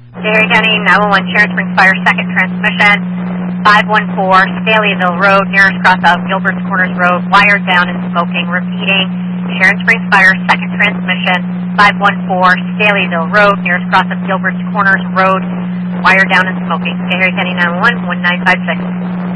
Gary County 911, Sharon Springs Fire, second transmission, 514 Staleyville Road, nearest cross of Gilbert's Corners Road, wired down and smoking. Repeating, Sharon Springs Fire, second transmission, 514 Staleyville Road, nearest cross of Gilbert's Corners Road, wired down and smoking. Gary County 911, 1956.